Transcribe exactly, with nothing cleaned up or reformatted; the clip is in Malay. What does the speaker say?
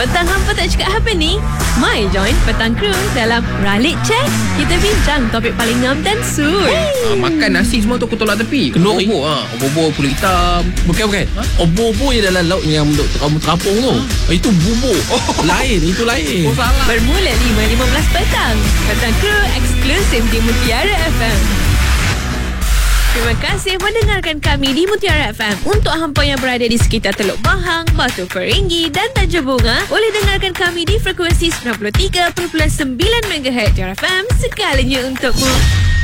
Petang hampa tak cakap apa ni? Mai join Petang Crew dalam Ralik Check. Kita bincang topik paling ngam dan sur. Ah, makan nasi semua tu aku tolak tepi. Kenduri. Obor ha. Obor kulit hitam. Bukan bukan. Ha? Obor-obor yang dalam laut yang untuk kamu terapung tu. Ha? Itu bubur. Oh. Lain, itu lain. Oh salah. Bermula lima lima belas petang. Petang Crew eksklusif di Mutiara F M. Terima kasih mendengarkan kami di Mutiara F M. Untuk hampa yang berada di sekitar Teluk Bahang, Batu Peringgi dan Tanjung Bunga, boleh dengarkan kami di frekuensi sembilan puluh tiga perpuluhan sembilan megahertz Mutiara F M segalanya untukmu.